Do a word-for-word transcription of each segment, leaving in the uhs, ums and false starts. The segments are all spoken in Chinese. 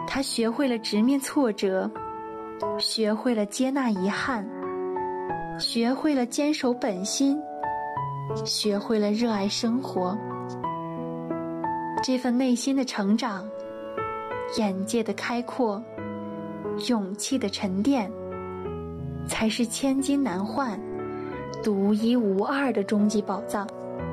他学会了直面挫折，学会了接纳遗憾，学会了坚守本心，学会了热爱生活。这份内心的成长，眼界的开阔，勇气的沉淀，才是千金难换、独一无二的终极宝藏。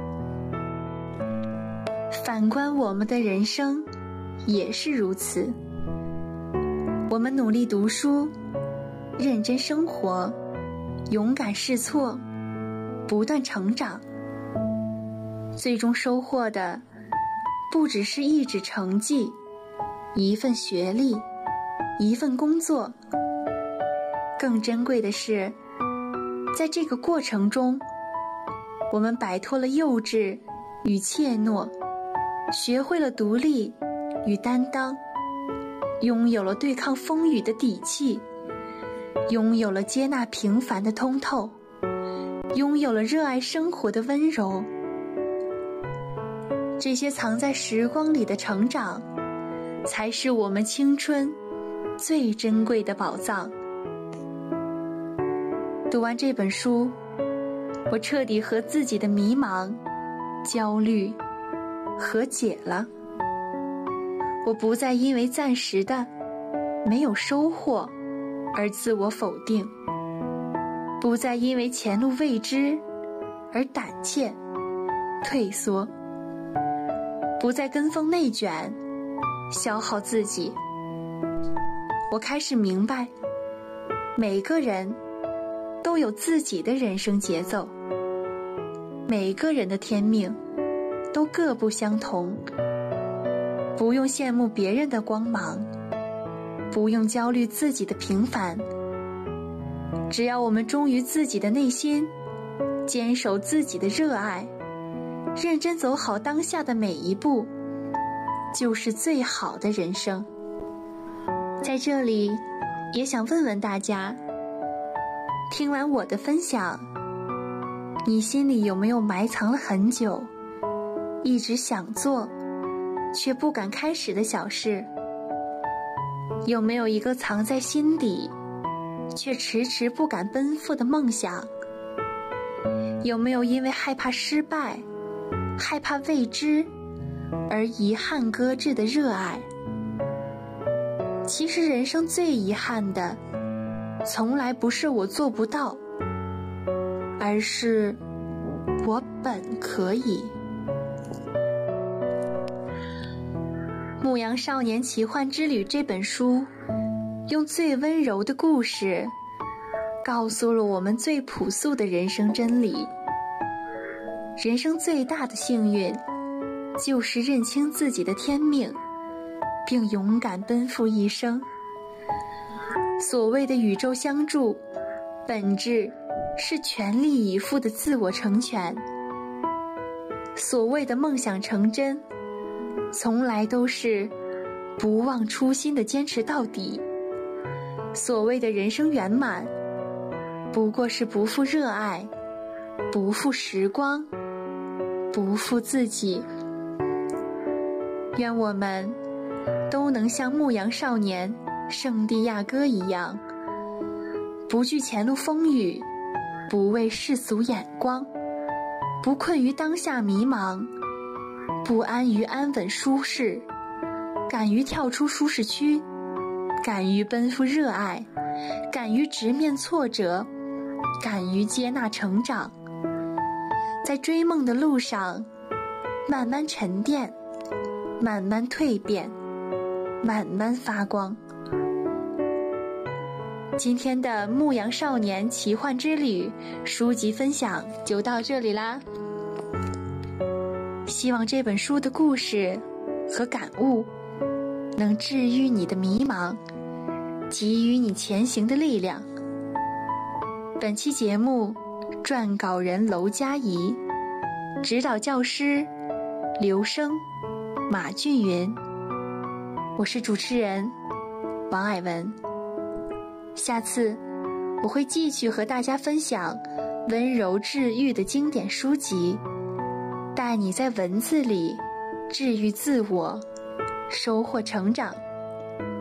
反观我们的人生，也是如此。我们努力读书，认真生活，勇敢试错，不断成长，最终收获的不只是一纸成绩，一份学历，一份工作，更珍贵的是，在这个过程中，我们摆脱了幼稚与怯懦，学会了独立与担当，拥有了对抗风雨的底气，拥有了接纳平凡的通透，拥有了热爱生活的温柔。这些藏在时光里的成长，才是我们青春最珍贵的宝藏。读完这本书，我彻底和自己的迷茫、焦虑和解了。我不再因为暂时的没有收获而自我否定，不再因为前路未知而胆怯退缩，不再跟风内卷消耗自己。我开始明白，每个人都有自己的人生节奏，每个人的天命都各不相同，不用羡慕别人的光芒，不用焦虑自己的平凡。只要我们忠于自己的内心，坚守自己的热爱，认真走好当下的每一步，就是最好的人生。在这里也想问问大家，听完我的分享，你心里有没有埋藏了很久，一直想做却不敢开始的小事？有没有一个藏在心底却迟迟不敢奔赴的梦想？有没有因为害怕失败、害怕未知而遗憾搁置的热爱？其实人生最遗憾的，从来不是我做不到，而是我本可以。《牧羊少年奇幻之旅》这本书，用最温柔的故事，告诉了我们最朴素的人生真理。人生最大的幸运，就是认清自己的天命，并勇敢奔赴一生。所谓的宇宙相助，本质是全力以赴的自我成全。所谓的梦想成真，从来都是不忘初心的坚持到底。所谓的人生圆满，不过是不负热爱，不负时光，不负自己。愿我们都能像牧羊少年圣地亚哥一样，不惧前路风雨，不畏世俗眼光，不困于当下迷茫，不安于安稳舒适，敢于跳出舒适区，敢于奔赴热爱，敢于直面挫折，敢于接纳成长。在追梦的路上，慢慢沉淀，慢慢蜕变，慢慢发光。今天的牧羊少年奇幻之旅书籍分享就到这里啦。希望这本书的故事和感悟能治愈你的迷茫，给予你前行的力量。本期节目撰稿人娄佳怡，指导教师刘生、马俊云，我是主持人王蔼文。下次我会继续和大家分享温柔治愈的经典书籍，带你在文字里治愈自我，收获成长。